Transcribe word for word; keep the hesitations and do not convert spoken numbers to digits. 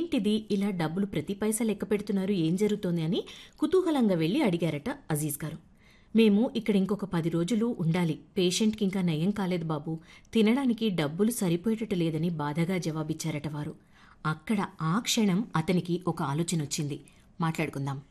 ఏంటిది ఇలా డబ్బులు ప్రతి పైసా లెక్క పెడుతున్నారు, ఏం జరుగుతోంది అని కుతూహలంగా వెళ్ళి అడిగారట అజీజ్ గారు. మేము ఇక్కడ ఇంకొక పది రోజులు ఉండాలి, పేషెంట్కి ఇంకా నయం కాలేదు బాబు, తినడానికి డబ్బులు సరిపోయేటట్టు లేదని బాధగా జవాబిచ్చారట వారు. అక్కడ ఆ క్షణం అతనికి ఒక ఆలోచన వచ్చింది. మాట్లాడుకుందాం.